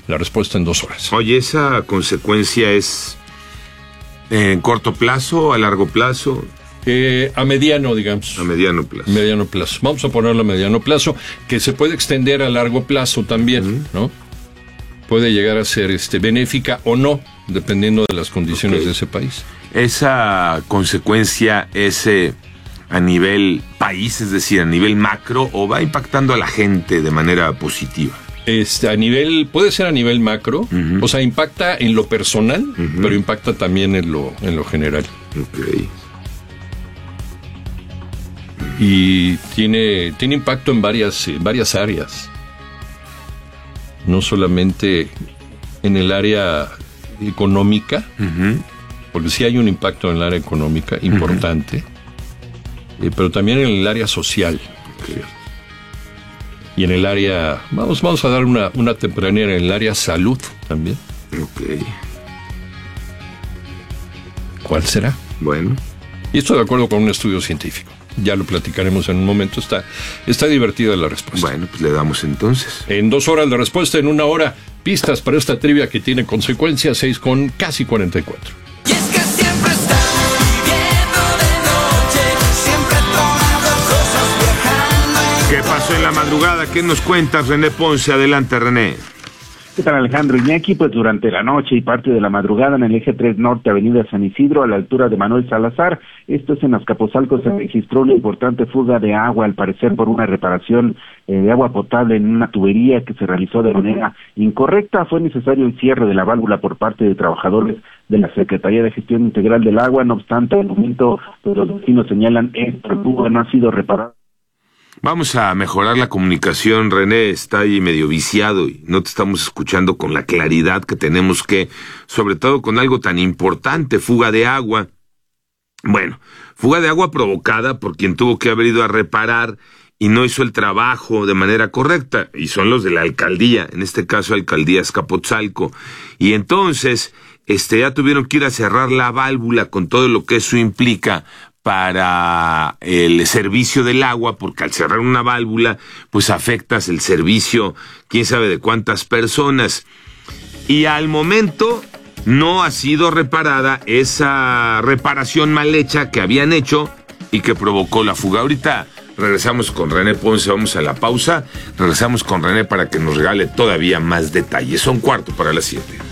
la respuesta en 2 horas. Oye, ¿esa consecuencia es en corto plazo, a largo plazo? A mediano, digamos. A mediano plazo. Mediano plazo. Vamos a ponerlo a mediano plazo, que se puede extender a largo plazo también, ¿no? Puede llegar a ser benéfica o no, dependiendo de las condiciones de ese país. ¿Esa consecuencia es a nivel país, es decir, a nivel macro, o va impactando a la gente de manera positiva? Puede ser a nivel macro, o sea, impacta en lo personal, pero impacta también en lo general. Ok. Y tiene impacto en varias áreas. No solamente en el área económica, porque sí hay un impacto en el área económica importante, pero también en el área social. Okay. Y en el área, vamos a dar una tempranera en el área salud también. Ok. ¿Cuál será? Bueno. Y esto de acuerdo con un estudio científico. Ya lo platicaremos en un momento. Está divertida la respuesta. Bueno, pues le damos entonces. En 2 horas la respuesta, en 1 hora pistas para esta trivia que tiene consecuencias, 6 con casi 44. Y es que siempre estamos viviendo de noche, siempre tomando cosas, viajando. ¿Qué pasó en la madrugada? ¿Qué nos cuentas, René Ponce? Adelante, René. ¿Qué tal, Alejandro Iñaki? Pues durante la noche y parte de la madrugada en el eje 3 Norte, avenida San Isidro, a la altura de Manuel Salazar, esto es en Azcapotzalco, se registró una importante fuga de agua, al parecer por una reparación de agua potable en una tubería que se realizó de manera incorrecta. Fue necesario el cierre de la válvula por parte de trabajadores de la Secretaría de Gestión Integral del Agua. No obstante, al momento pues, los vecinos señalan esta fuga no ha sido reparada. Vamos a mejorar la comunicación, René, está ahí medio viciado y no te estamos escuchando con la claridad que tenemos que, sobre todo con algo tan importante, fuga de agua. Bueno, fuga de agua provocada por quien tuvo que haber ido a reparar y no hizo el trabajo de manera correcta, y son los de la alcaldía, en este caso Alcaldía Azcapotzalco. Y entonces, ya tuvieron que ir a cerrar la válvula con todo lo que eso implica para el servicio del agua, porque al cerrar una válvula, pues afectas el servicio, quién sabe de cuántas personas. Y al momento no ha sido reparada esa reparación mal hecha que habían hecho y que provocó la fuga. Ahorita regresamos con René Ponce, vamos a la pausa, regresamos con René para que nos regale todavía más detalles. Son 7:15.